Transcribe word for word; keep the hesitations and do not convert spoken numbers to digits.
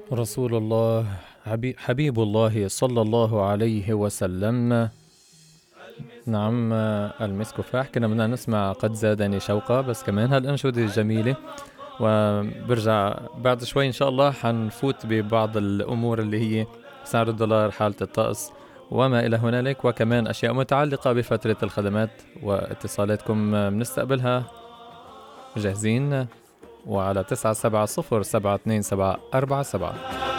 رسول الله، حبي- حبيب الله صلى الله عليه وسلم. نعم، المسك فاح. كنا بدنا نسمع قد زادني شوقا، بس كمان هالأنشودة الجميلة. وبرجع بعد شوي إن شاء الله حنفوت ببعض الأمور اللي هي سعر الدولار، حالة الطقس، وما إلى هنالك، وكمان أشياء متعلقة بفترة الخدمات. واتصالاتكم بنستقبلها. جاهزين؟ وعلى تسعة سبعة صفر سبعة اثنين سبعة أربعة سبعة.